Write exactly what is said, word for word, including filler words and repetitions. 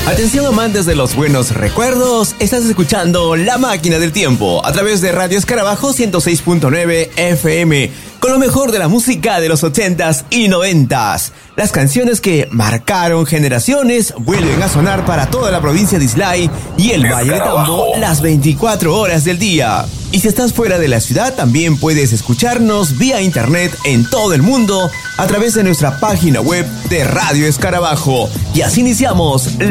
Atención amantes de los buenos recuerdos, estás escuchando La Máquina del Tiempo a través de Radio Escarabajo ciento seis punto nueve F M, con lo mejor de la música de los ochentas y noventas. Las canciones que marcaron generaciones vuelven a sonar para toda la provincia de Islay y el Valle de Tambo las veinticuatro horas del día. Y si estás fuera de la ciudad, también puedes escucharnos vía internet en todo el mundo a través de nuestra página web de Radio Escarabajo. Y así iniciamos la